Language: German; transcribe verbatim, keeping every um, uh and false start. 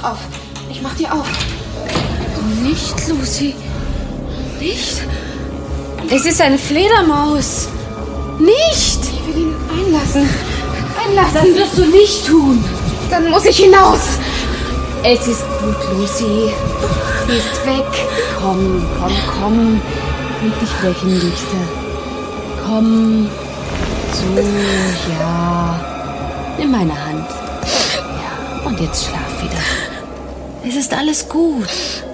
Mach auf. Ich mach dir auf. Nicht, Lucy. Nicht. Es ist eine Fledermaus. Nicht. Ich will ihn einlassen. Einlassen. Das wirst du nicht tun. Dann muss ich hinaus. Es ist gut, Lucy. Sie ist weg. Komm, komm, komm. Leg dich gleich hin, Liebste. Komm. So, ja. Nimm meine Hand. Ja, und jetzt schlaf wieder. Es ist alles gut.